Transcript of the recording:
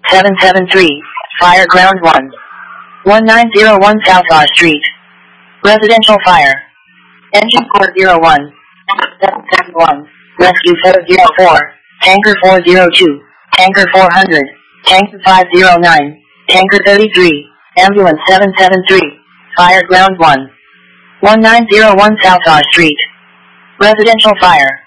773, fire ground 1. 1901 Southlaw Street. Residential fire. Engine 401. 771. Rescue 404. Tanker 402. Tanker 400. Tanker 509. Tanker 33. Ambulance 773. Fire ground 1. 1901 Southlaw Street. Residential fire.